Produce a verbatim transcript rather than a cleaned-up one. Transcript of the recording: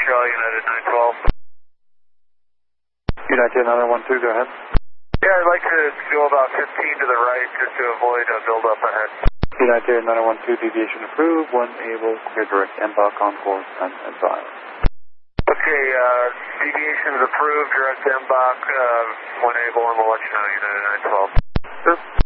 Charlie, United nine twelve. United nine one two, go ahead. Yeah, I'd like to go about fifteen to the right just to avoid a build-up ahead. United nine one two, deviation approved, one able, clear direct embark on course and advise. Okay, uh, deviation is approved, direct embark, uh, one able, and we'll let you know, United nine twelve.